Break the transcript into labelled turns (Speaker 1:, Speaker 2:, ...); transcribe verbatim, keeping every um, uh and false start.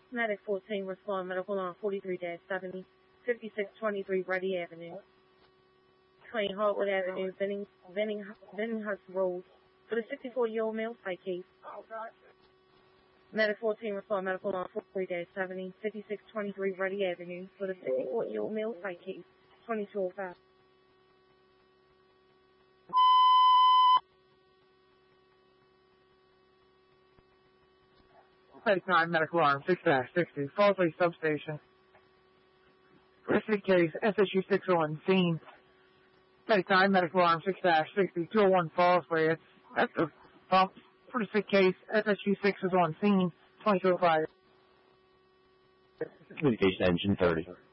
Speaker 1: Medic fourteen, respond medical on forty-three seventy, fifty-six twenty-three Ready Avenue. Twain Hartwood Avenue, Benning, Benning, Benninghurst Road, for the sixty-four-year-old male psych case. Medic fourteen, respond medical on forty-three seventy, fifty-six twenty-three Ready Avenue, for the sixty-four-year-old male psych case, twenty-two oh five.
Speaker 2: Medic nine, medical arm, six sixty, Falls Lake Substation. For a sick case, S S U six oh one scene. Medic nine, medical arm, six sixty, two oh one Falls Lake. That's the pump. For the sick case, S S U six is on scene, twenty-two oh five.
Speaker 3: Communication engine thirty.